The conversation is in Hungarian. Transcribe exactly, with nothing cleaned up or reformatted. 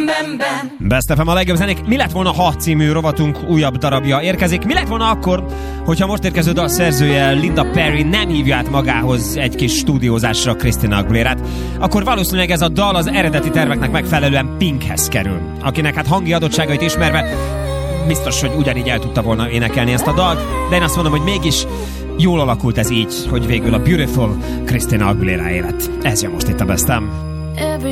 Best ef em a legjobb zenék. Mi lett volna, ha című rovatunk újabb darabja érkezik? Mi lett volna akkor, hogyha most érkező dal szerzője Linda Perry nem hívja át magához egy kis stúdiózásra Christina Aguilérát? Akkor valószínűleg ez a dal az eredeti terveknek megfelelően Pinkhez kerül, akinek hát hangi adottságait ismerve biztos, hogy ugyanígy el tudta volna énekelni ezt a dalt, de én azt mondom, hogy mégis jól alakult ez így, hogy végül a Beautiful Christina Aguilera élet. Ez jön most itt a Best em.